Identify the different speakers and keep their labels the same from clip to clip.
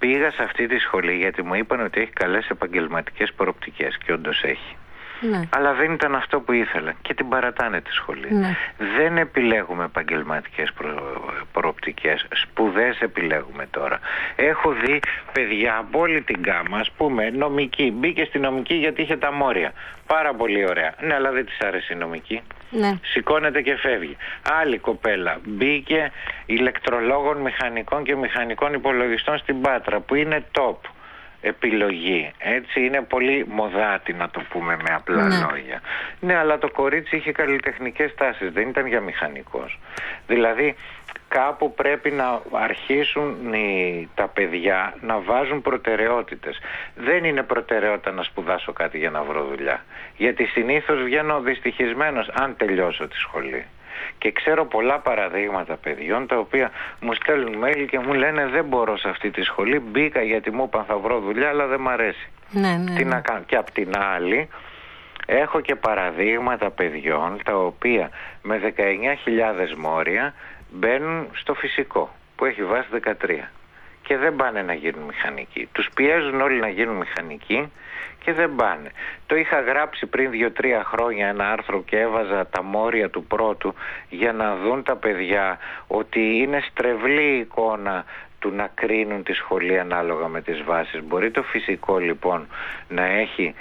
Speaker 1: Πήγα σε αυτή τη σχολή γιατί μου είπαν ότι έχει καλές επαγγελματικές προοπτικές και όντως έχει. Ναι. Αλλά δεν ήταν αυτό που ήθελα και την παρατάνε τη σχολή. Ναι. Δεν επιλέγουμε επαγγελματικές προοπτικές, σπουδές επιλέγουμε τώρα. Έχω δει παιδιά από όλη την γκάμα, ας πούμε νομική, μπήκε στη νομική γιατί είχε τα μόρια. Πάρα πολύ ωραία. Ναι, αλλά δεν της άρεσε η νομική. Ναι. Σηκώνεται και φεύγει. Άλλη κοπέλα μπήκε ηλεκτρολόγων, μηχανικών και μηχανικών υπολογιστών στην Πάτρα που είναι top επιλογή. Έτσι είναι πολύ μοδάτη, να το πούμε με απλά λόγια. Ναι, αλλά το κορίτσι είχε καλλιτεχνικές τάσεις, δεν ήταν για μηχανικός. Δηλαδή κάπου πρέπει να αρχίσουν τα παιδιά να βάζουν προτεραιότητες. Δεν είναι προτεραιότητα να σπουδάσω κάτι για να βρω δουλειά. Γιατί συνήθως βγαίνω δυστυχισμένος αν τελειώσω τη σχολή. Και ξέρω πολλά παραδείγματα παιδιών τα οποία μου στέλνουν mail και μου λένε δεν μπορώ σε αυτή τη σχολή, μπήκα γιατί μου είπαν θα βρω δουλειά αλλά δεν μ' αρέσει. Τι να κάνω. Και απ' την άλλη έχω και παραδείγματα παιδιών τα οποία με 19.000 μόρια μπαίνουν στο φυσικό που έχει βάσει 13 και δεν πάνε να γίνουν μηχανικοί. Τους πιέζουν όλοι να γίνουν μηχανικοί και δεν πάνε. Το είχα γράψει πριν 2-3 χρόνια ένα άρθρο και έβαζα τα μόρια του πρώτου για να δουν τα παιδιά ότι είναι στρεβλή η εικόνα του να κρίνουν τη σχολή ανάλογα με τις βάσεις. Μπορεί το φυσικό λοιπόν να έχει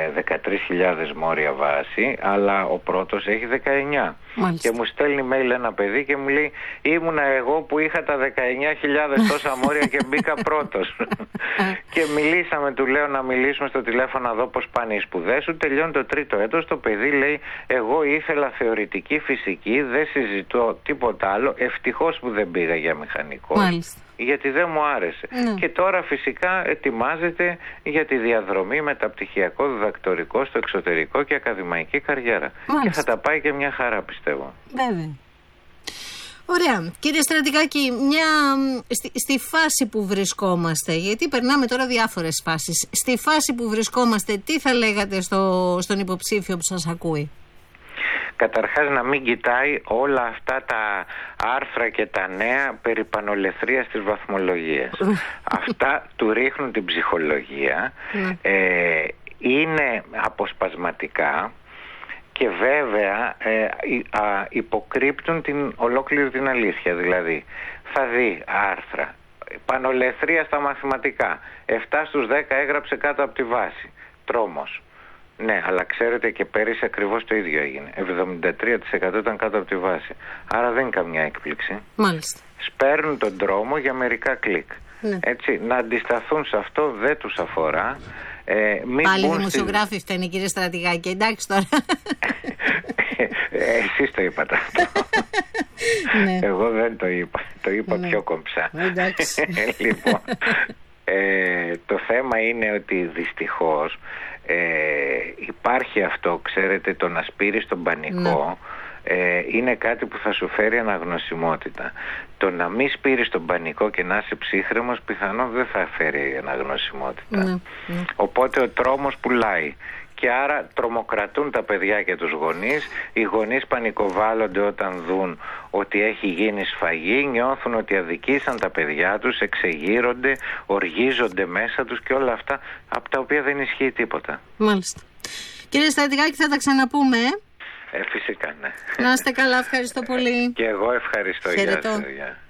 Speaker 1: 13.000 μόρια βάση, αλλά ο πρώτος έχει 19. Μάλιστα. Και μου στέλνει mail ένα παιδί και μου λέει ήμουνα εγώ που είχα τα 19.000 τόσα μόρια και μπήκα πρώτος. Και μιλήσαμε, του λέω να μιλήσουμε στο τηλέφωνο να δω πώς πάνε οι σπουδές σου. Τελειώνει το τρίτο έτος, το παιδί λέει εγώ ήθελα θεωρητική φυσική, δεν συζητώ τίποτα άλλο, ευτυχώς που δεν πήγα για μηχανικό. Μάλιστα. Γιατί δεν μου άρεσε. Και τώρα φυσικά ετοιμάζεται για τη διαδρομή μεταπτυχιακό, διδακτορικό στο εξωτερικό και ακαδημαϊκή καριέρα. Μάλιστα. Και θα τα πάει και μια χαρά, πιστεύω.
Speaker 2: Βέβαια. Ωραία. Κύριε Στρατηγάκη, στη φάση που βρισκόμαστε, γιατί περνάμε τώρα διάφορες φάσεις, στη φάση που βρισκόμαστε, τι θα λέγατε στον υποψήφιο που σας ακούει?
Speaker 1: Καταρχάς να μην κοιτάει όλα αυτά τα άρθρα και τα νέα περί πανολεθρίας της βαθμολογίας. Αυτά του ρίχνουν την ψυχολογία, είναι αποσπασματικά και βέβαια υποκρύπτουν ολόκληρη την αλήθεια. Δηλαδή θα δει άρθρα, πανολεθρία στα μαθηματικά, 7 στους 10 έγραψε κάτω από τη βάση, τρόμος. Ναι, αλλά ξέρετε και πέρυσι ακριβώς το ίδιο έγινε. 73% ήταν κάτω από τη βάση. Άρα δεν είναι καμιά έκπληξη.
Speaker 2: Μάλιστα.
Speaker 1: Σπέρνουν τον δρόμο για μερικά κλικ. Ναι. Έτσι, να αντισταθούν σε αυτό δεν τους αφορά.
Speaker 2: Πάλι δημοσιογράφοι φταίνει, κύριε Στρατηγάκη, εντάξει τώρα.
Speaker 1: Εσείς το είπατε αυτό. Ναι. Εγώ δεν το είπα. Το είπα πιο κομψά.
Speaker 2: Εντάξει.
Speaker 1: Λοιπόν, το θέμα είναι ότι δυστυχώς υπάρχει αυτό, ξέρετε, το να σπείρεις τον πανικό. Είναι κάτι που θα σου φέρει αναγνωσιμότητα. Το να μην σπείρεις τον πανικό και να είσαι ψύχρεμος πιθανόν δεν θα φέρει αναγνωσιμότητα. Οπότε ο τρόμος πουλάει. Και άρα τρομοκρατούν τα παιδιά και τους γονείς. Οι γονείς πανικοβάλλονται όταν δουν ότι έχει γίνει σφαγή, νιώθουν ότι αδικήσαν τα παιδιά τους, εξεγείρονται, οργίζονται μέσα τους και όλα αυτά από τα οποία δεν ισχύει τίποτα.
Speaker 2: Μάλιστα. Κύριε Στρατηγάκη, θα τα ξαναπούμε.
Speaker 1: Φυσικά, ναι.
Speaker 2: Να είστε καλά, ευχαριστώ πολύ.
Speaker 1: Και εγώ ευχαριστώ.
Speaker 2: Χαιρετώ.
Speaker 1: Γεια.